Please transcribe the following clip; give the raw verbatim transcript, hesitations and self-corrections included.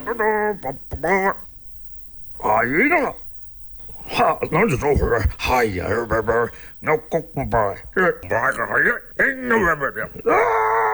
啊，一定了。哈，能是这回事？哎呀，别别，那公公吧，这玩意儿，哎，那别别别啊！